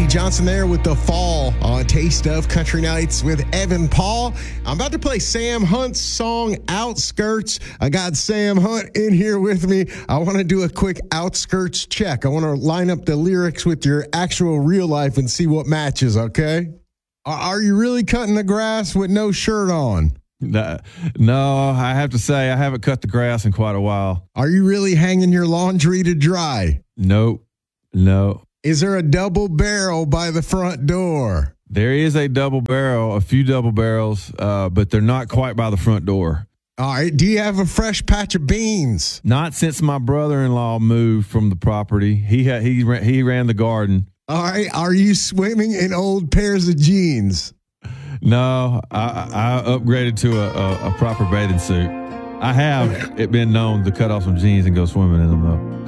Johnson there with The Fall on Taste of Country Nights with Evan Paul. I'm about to play Sam Hunt's song, Outskirts. I got Sam Hunt in here with me. I want to do a quick outskirts check. I want to line up the lyrics with your actual real life and see what matches, okay? Are you really cutting the grass with no shirt on? No, I have to say I haven't cut the grass in quite a while. Are you really hanging your laundry to dry? Nope. No. Is there a double barrel by the front door? There is a double barrel, a few double barrels, but they're not quite by the front door. All right. Do you have a fresh patch of beans? Not since my brother-in-law moved from the property. He ran the garden. All right. Are you swimming in old pairs of jeans? No, I upgraded to a proper bathing suit. I have been known to cut off some jeans and go swimming in them, though.